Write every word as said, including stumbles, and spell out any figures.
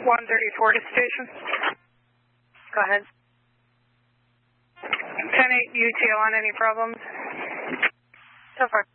one thirty-four to station. Go ahead. ten eight U T O on any problems? So far.